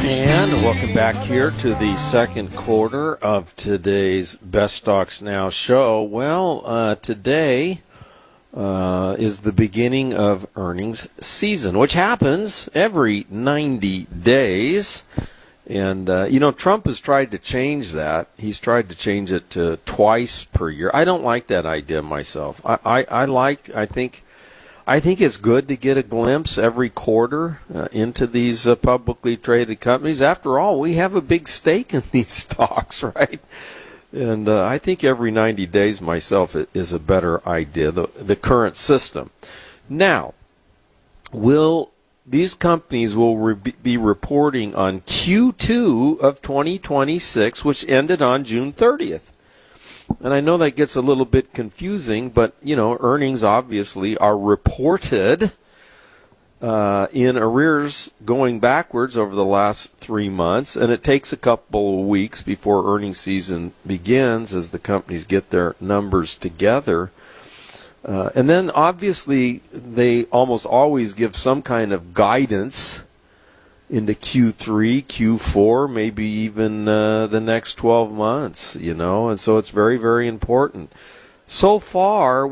And welcome back here to the second quarter of today's Best Stocks Now show. Well, today is the beginning of earnings season, which happens every 90 days. And, Trump has tried to change that. He's tried to change it to twice per year. I don't like that idea myself. I think it's good to get a glimpse every quarter into these publicly traded companies. After all, we have a big stake in these stocks, right? And I think every 90 days myself is a better idea, the current system. Now, these companies will be reporting on Q2 of 2026, which ended on June 30th. And I know that gets a little bit confusing, but, earnings obviously are reported in arrears going backwards over the last 3 months, and it takes a couple of weeks before earnings season begins as the companies get their numbers together. And then, obviously, they almost always give some kind of guidance into Q3, Q4, maybe even the next 12 months, and so it's very, very important. So far,